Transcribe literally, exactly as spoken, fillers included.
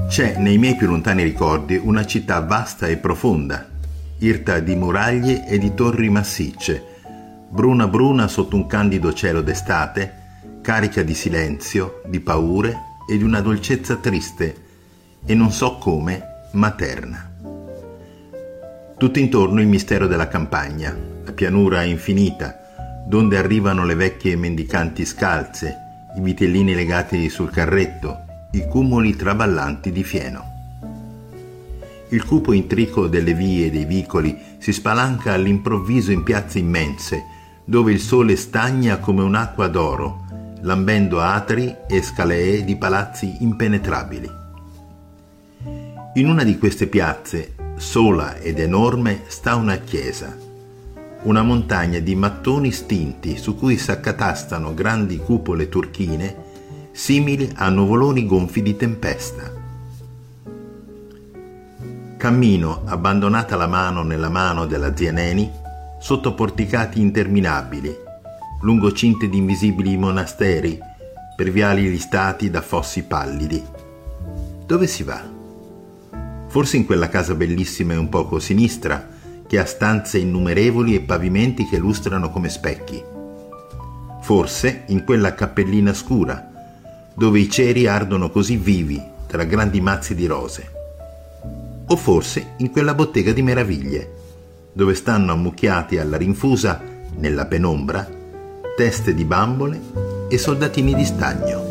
C'è nei miei più lontani ricordi una città vasta e profonda, irta di muraglie e di torri massicce, bruna bruna sotto un candido cielo d'estate, carica di silenzio, di paure e di una dolcezza triste, e non so come, materna. Tutto intorno il mistero della campagna, la pianura infinita, donde arrivano le vecchie mendicanti scalze, i vitellini legati sul carretto, i cumuli traballanti di fieno. Il cupo intrico delle vie e dei vicoli si spalanca all'improvviso in piazze immense, dove il sole stagna come un'acqua d'oro, lambendo atri e scalee di palazzi impenetrabili. In una di queste piazze, sola ed enorme, sta una chiesa, una montagna di mattoni stinti su cui s'accatastano grandi cupole turchine simili a nuvoloni gonfi di tempesta. Cammino, abbandonata la mano nella mano della zia Neni, sotto porticati interminabili, lungo cinte di invisibili monasteri, per viali listati da fossi pallidi. Dove si va? Forse in quella casa bellissima e un poco sinistra, che ha stanze innumerevoli e pavimenti che lustrano come specchi. Forse in quella cappellina scura, dove i ceri ardono così vivi tra grandi mazzi di rose. O forse in quella bottega di meraviglie, dove stanno ammucchiati alla rinfusa, nella penombra, teste di bambole e soldatini di stagno.